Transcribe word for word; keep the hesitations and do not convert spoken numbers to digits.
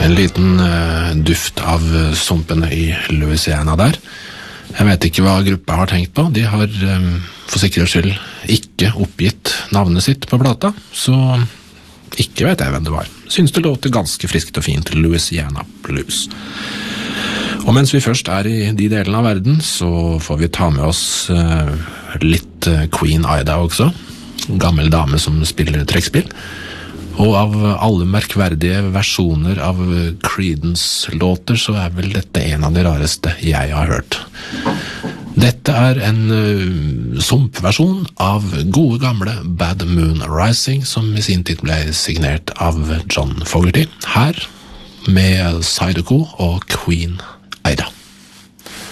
En liten uh, duft av sumpene i Louisiana der. Jeg vet ikke hva gruppa har tenkt på. De har um, for sikkerhets skyld ikke oppgitt navnet sitt på plata, så ikke vet jeg hvem det var. Synes det låter ganske friskt og fint, Louisiana Blues. Og mens vi først er i de delene av verden, så får vi ta med oss uh, litt uh, Queen Ida også. En gammel dame som spiller trekkspill. Og av alle merkverdige versjoner av Creedence-låter, så er vel dette en av de rareste jeg har hørt. Dette er en uh, sumpversjon av gode gamle Bad Moon Rising, som i sin tid ble signert av John Fogerty. Her med Zydeco og Queen Ida.